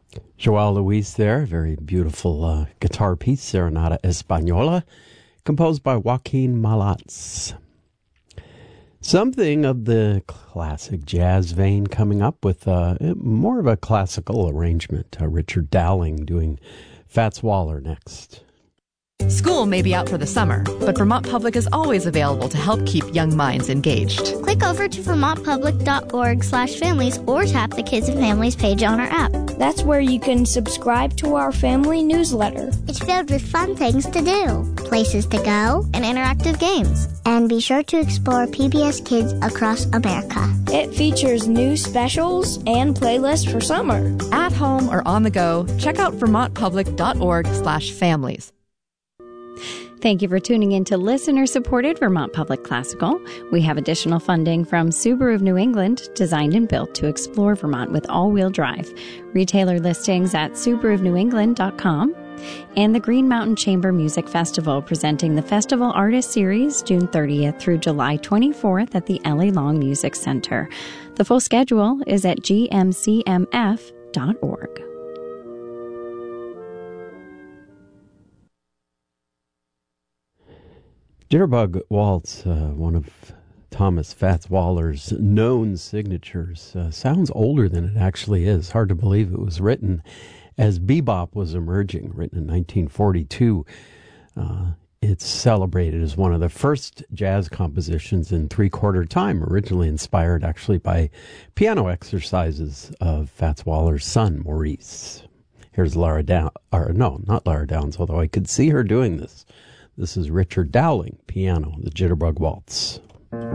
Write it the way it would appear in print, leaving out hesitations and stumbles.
Joao Luis there, very beautiful guitar piece, Serenata Española, composed by Joaquin Malats. Something of the classic jazz vein coming up with more of a classical arrangement. Richard Dowling doing Fats Waller next. School may be out for the summer, but Vermont Public is always available to help keep young minds engaged. Click over to vermontpublic.org/families or tap the Kids and Families page on our app. That's where you can subscribe to our family newsletter. It's filled with fun things to do, places to go, and interactive games. And be sure to explore PBS Kids across America. It features new specials and playlists for summer. At home or on the go, check out vermontpublic.org/families. Thank you for tuning in to listener-supported Vermont Public Classical. We have additional funding from Subaru of New England, designed and built to explore Vermont with all-wheel drive. Retailer listings at subaruofnewengland.com. And the Green Mountain Chamber Music Festival, presenting the Festival Artist Series June 30th through July 24th at the L.A. Long Music Center. The full schedule is at gmcmf.org. Jitterbug Waltz, one of Thomas Fats Waller's known signatures, sounds older than it actually is. Hard to believe it was written as bebop was emerging, written in 1942. It's celebrated as one of the first jazz compositions in three-quarter time, originally inspired actually by piano exercises of Fats Waller's son, Maurice. Here's Lara Downs, or no, not Lara Downs, although I could see her doing this. This is Richard Dowling, piano, the Jitterbug Waltz.